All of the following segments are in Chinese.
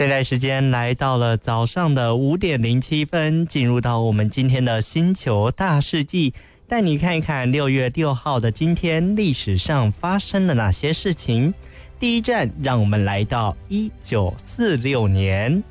现在时间来到了早上的5点07分，进入到我们今天的星球大事记，带你看一看6月6号的今天历史上发生了哪些事情。第一站，让我们来到1946年。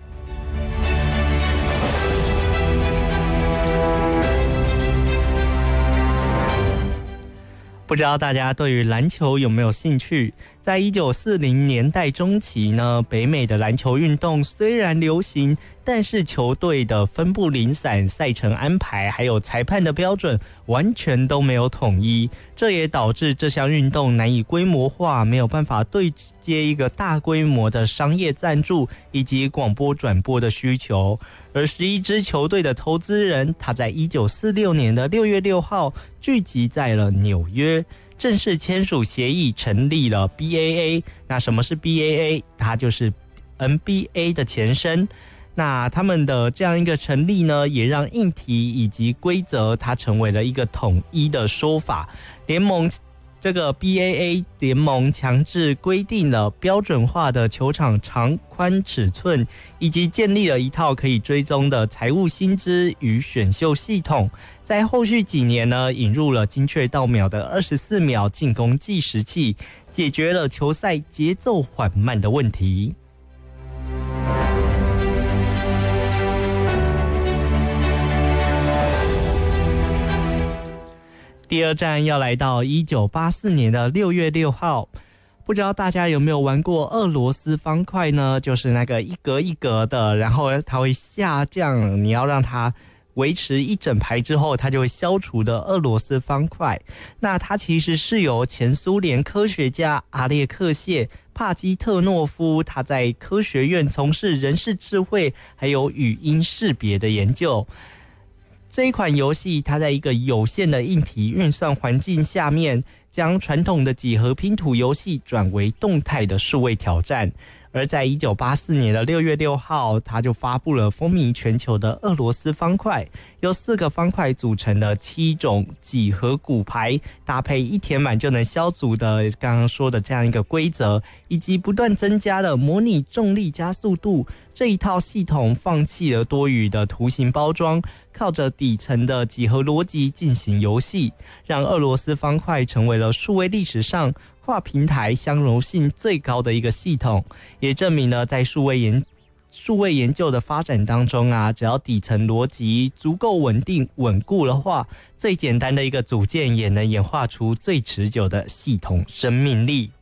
不知道大家对于篮球有没有兴趣？在1940年代中期呢，北美的篮球运动虽然流行，但是球队的分布零散，赛程安排还有裁判的标准完全都没有统一，这也导致这项运动难以规模化，没有办法对接一个大规模的商业赞助以及广播转播的需求。而11支球队的投资人，他在1946年的6月6号聚集在了纽约，正式签署协议，成立了 BAA。 那什么是 BAA？ 它就是 NBA 的前身。那他们的这样一个成立呢，也让硬体以及规则它成为了一个统一的说法。联盟这个 BAA 联盟强制规定了标准化的球场长宽尺寸，以及建立了一套可以追踪的财务薪资与选秀系统。在后续几年呢，引入了精确到秒的24秒进攻计时器，解决了球赛节奏缓慢的问题。第二站要来到1984年的6月6号，不知道大家有没有玩过俄罗斯方块呢？就是那个一格一格的，然后它会下降，你要让它维持一整排之后，它就会消除的俄罗斯方块。那它其实是由前苏联科学家阿列克谢·帕基特诺夫，他在科学院从事人事智慧还有语音识别的研究。这一款游戏，它在一个有限的硬体运算环境下面，将传统的几何拼图游戏转为动态的数位挑战。而在1984年的6月6号，它就发布了风靡全球的俄罗斯方块，由4个方块组成的7种几何骨牌，搭配一填满就能消除的刚刚说的这样一个规则，以及不断增加的模拟重力加速度。这一套系统放弃了多余的图形包装，靠着底层的几何逻辑进行游戏，让俄罗斯方块成为了数位历史上跨平台相容性最高的一个系统，也证明了在数位研究的发展当中啊，只要底层逻辑足够稳定稳固的话，最简单的一个组件也能演化出最持久的系统生命力。